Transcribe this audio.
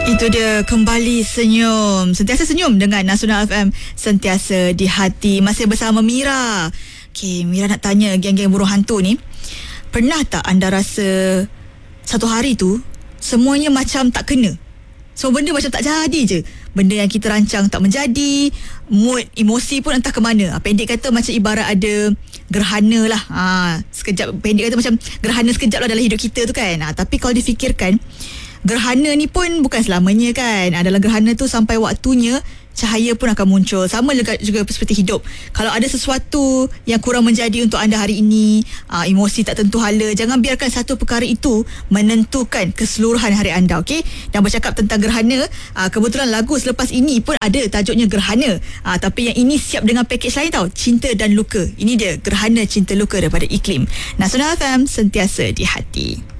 Itu dia, kembali senyum. Sentiasa senyum dengan Nasional FM, sentiasa di hati. Masih bersama Mira. Okay, Mira nak tanya geng-geng burung hantu ni, pernah tak anda rasa satu hari tu semuanya macam tak kena? So benda macam tak jadi je. Benda yang kita rancang tak menjadi, mood, emosi pun entah ke mana. Pendek kata macam ibarat ada gerhana lah. Sekejap, pendek kata macam gerhana sekejap lah dalam hidup kita tu kan. Tapi kalau difikirkan, gerhana ni pun bukan selamanya kan. Adalah gerhana tu sampai waktunya cahaya pun akan muncul. Sama juga seperti hidup. Kalau ada sesuatu yang kurang menjadi untuk anda hari ini, emosi tak tentu hala, jangan biarkan satu perkara itu menentukan keseluruhan hari anda, okey? Dan bercakap tentang gerhana, kebetulan lagu selepas ini pun ada tajuknya Gerhana. Tapi yang ini siap dengan pakej lain tau, Cinta dan Luka. Ini dia, Gerhana Cinta Luka daripada Iklim. Nasional FM, sentiasa di hati.